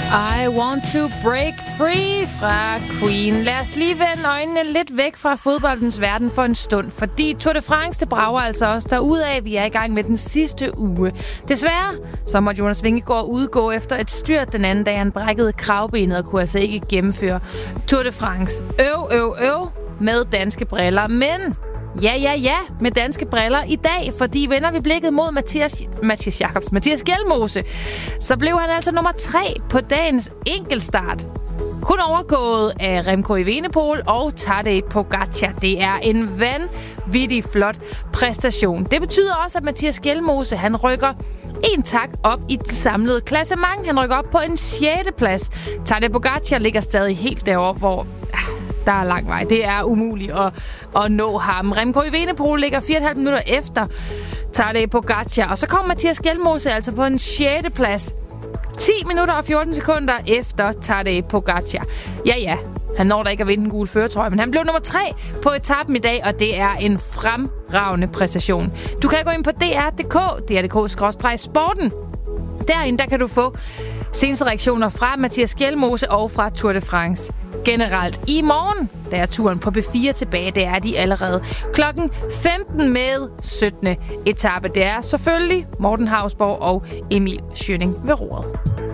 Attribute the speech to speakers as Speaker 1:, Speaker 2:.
Speaker 1: I want to break free fra Queen. Lad os lige vende øjnene lidt væk fra fodboldens verden for en stund, fordi Tour de France, det brager altså også derudad. Vi er i gang med den sidste uge. Desværre, så måtte Jonas Vingegaard udgå efter et styrt den anden dag. Han brækkede kravbenet og kunne altså ikke gennemføre Tour de France. Øv med danske briller, men... Ja, med danske briller i dag, fordi vender vi blikket mod Mathias Gjelmose, så blev han altså nummer 3 på dagens enkeltstart. Kun overgået af Remco Evenepoel og Tadej Pogačar. Det er en vanvittig flot præstation. Det betyder også, at Mathias Gjelmose, han rykker en tak op i det samlede klassement. Han rykker op på en 6. plads. Tadej Pogačar ligger stadig helt deroppe, hvor... Der er lang vej. Det er umuligt at nå ham. Remco Evenepoel ligger 4,5 minutter efter Tadej Pogačar. Og så kommer Mathias Gjelmose altså på en 6. plads. 10 minutter og 14 sekunder efter Tadej Pogačar. Ja. Han når da ikke at vinde den gule førertrøje, men han blev nummer 3 på etappen i dag, og det er en fremragende præstation. Du kan gå ind på dr.dk/sporten. Derinde, der kan du få seneste reaktioner fra Mathias Gjelmose og fra Tour de France generelt. I morgen, der er turen på B4 tilbage. Det er de allerede klokken 15 med 17. etape. Det er selvfølgelig Morten Hausborg og Emil Schønning ved roret.